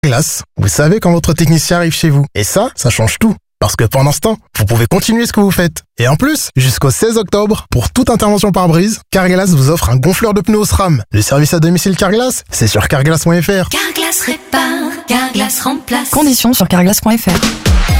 Carglass, vous savez quand votre technicien arrive chez vous. Et ça change tout. Parce que pendant ce temps, vous pouvez continuer ce que vous faites. Et en plus, jusqu'au 16 octobre, pour toute intervention pare-brise, Carglass vous offre un gonfleur de pneus au SRAM. Le service à domicile Carglass, c'est sur carglass.fr. Carglass répare, Carglass remplace. Conditions sur carglass.fr.